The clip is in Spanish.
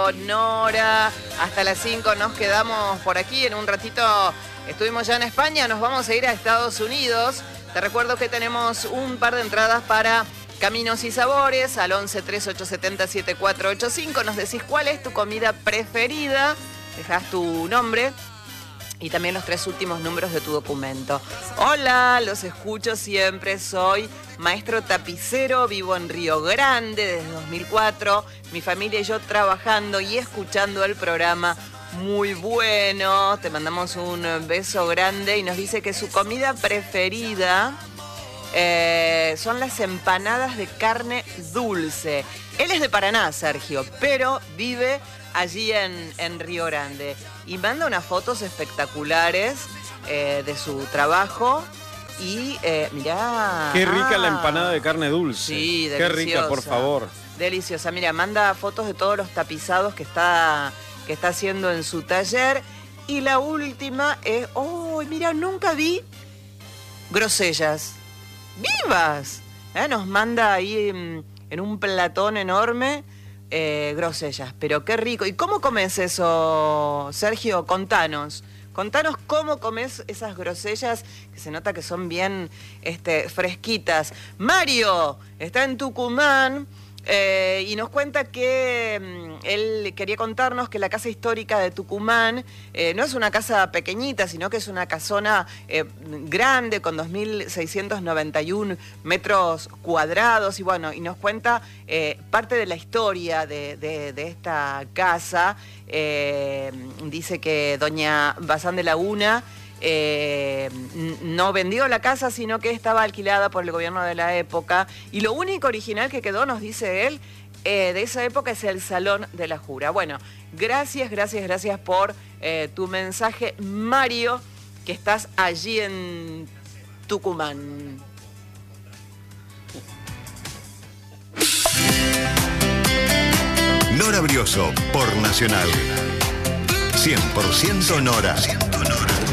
Sergio, Nora. Hasta las 5 nos quedamos por aquí. En un ratito estuvimos ya en España, nos vamos a ir a Estados Unidos. Te recuerdo que tenemos un par de entradas para Caminos y Sabores al 11 3870 7485. Nos decís cuál es tu comida preferida, dejás tu nombre y también los 3 últimos números de tu documento. Hola, los escucho siempre, soy maestro tapicero, vivo en Río Grande desde 2004. Mi familia y yo trabajando y escuchando el programa. Muy bueno, te mandamos un beso grande y nos dice que su comida preferida son las empanadas de carne dulce. Él es de Paraná, Sergio, pero vive allí en Río Grande y manda unas fotos espectaculares de su trabajo y mirá. Qué rica la empanada de carne dulce. Sí, deliciosa. Qué rica, por favor. Deliciosa. Mira, manda fotos de todos los tapizados que está haciendo en su taller. Y la última es, mira, nunca vi grosellas vivas. Nos manda ahí en un platón enorme grosellas. Pero qué rico. ¿Y cómo comes eso, Sergio? Contanos cómo comes esas grosellas que se nota que son bien fresquitas. Mario está en Tucumán. Y nos cuenta que él quería contarnos que la casa histórica de Tucumán no es una casa pequeñita, sino que es una casona grande con 2.691 metros cuadrados. Y bueno, y nos cuenta parte de la historia de esta casa. Dice que doña Bazán de Laguna no vendió la casa, sino que estaba alquilada por el gobierno de la época, y lo único original que quedó, nos dice él, de esa época es el Salón de la Jura. Bueno, gracias por tu mensaje, Mario, que estás allí en Tucumán. Nora Brioso por Nacional. 100% Nora.